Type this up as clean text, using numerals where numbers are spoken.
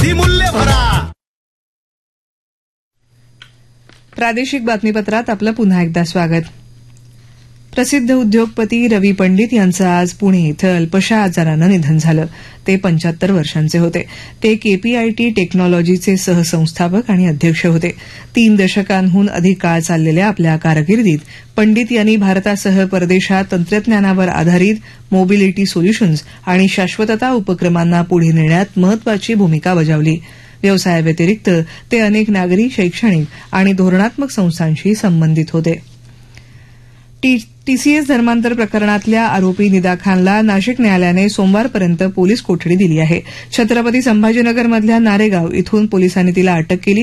अधिमूल्य भरा. प्रादेशिक बातमीपत्रात आपलं पुन्हा एकदा स्वागत. प्रसिद्ध उद्योगपती रवी पंडित यांचं आज पुणे इथं अल्पशा आजारानं निधन झालं. ते 75 वर्षांचे होते. ते केपीआयटी टेक्नॉलॉजीचे सहसंस्थापक आणि अध्यक्ष होते. 3 दशकांहून अधिक काळ चाललेल्या आपल्या कारकिर्दीत पंडित यांनी भारतासह परदेशात तंत्रज्ञानावर आधारित मोबिलिटी सोल्युशन्स आणि शाश्वतता उपक्रमांना पुढे नेण्यात महत्वाची भूमिका बजावली. व्यवसायाव्यतिरिक्त ते अनेक नागरी, शैक्षणिक आणि धोरणात्मक संस्थांशी संबंधित होते. टीसीएस धर्मांतर प्रकरणातल्या आरोपी निदा खानला नाशिक न्यायालयाने सोमवारपर्यंत पोलीस कोठडी दिली आहे. छत्रपती संभाजीनगरमधल्या नारेगाव इथून पोलिसांनी तिला अटक केली.